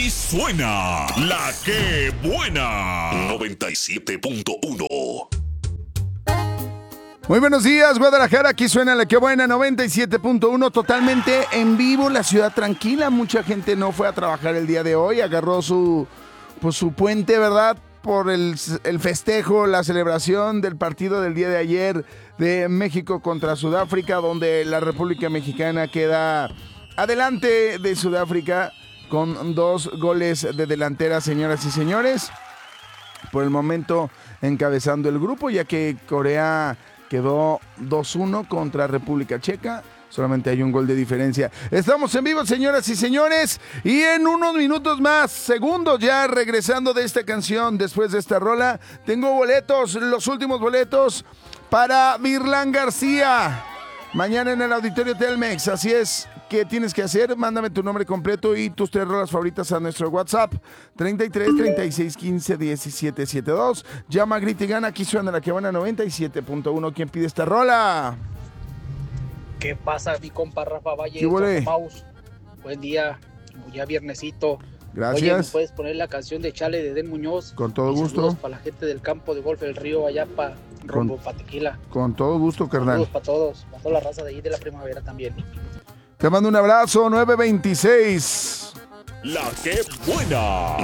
Aquí suena la que buena. 97.1. Muy buenos días, Guadalajara. Aquí suena la que buena 97.1, totalmente en vivo, la ciudad tranquila. Mucha gente no fue a trabajar el día de hoy, agarró su puente, ¿verdad? Por el festejo, la celebración del partido del día de ayer de México contra Sudáfrica, donde la República Mexicana queda adelante de Sudáfrica con 2 goles de delantera, señoras y señores. Por el momento encabezando el grupo, ya que Corea quedó 2-1 contra República Checa. Solamente hay un gol de diferencia. Estamos en vivo, señoras y señores. Y en unos minutos más, segundos ya, regresando de esta canción, después de esta rola, tengo boletos, los últimos boletos para Virlán García. Mañana en el Auditorio Telmex. Así es. ¿Qué tienes que hacer? Mándame tu nombre completo y tus 3 rolas favoritas a nuestro WhatsApp 33 36 15 17 72. Llama, grita y gana. Aquí suena la que buena 97.1. ¿Quién pide esta rola? ¿Qué pasa, mi compa Rafa Valle? ¿Qué huele? Buen día, ya viernesito. Gracias. Oye, ¿me puedes poner la canción de Chale de Den Muñoz? Con todo Y gusto. saludos para la gente del campo de golf del río, allá para rumbo pa' Tequila. Con todo gusto, carnal. Saludos para todos, para toda la raza de ahí de la primavera también. Te mando un abrazo, 926. La que buena.